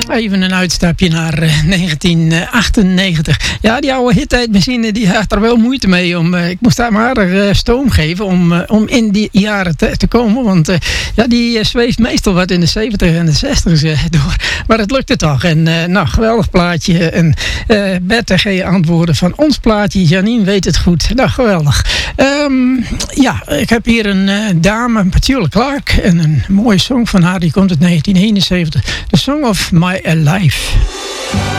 Even een uitstapje naar 1998. Ja, die oude hittijdmachine die had er wel moeite mee. Ik moest daar maar stoom geven om in die jaren te komen. Want die zweeft meestal wat in de 70 en de 60 door. Maar het lukte toch. En geweldig plaatje. En Bert G. antwoorden van ons plaatje. Janine weet het goed. Nou, geweldig. Ik heb hier een dame, Petula Clark. En een mooie song van haar. Die komt uit 1971. The Song of My Life.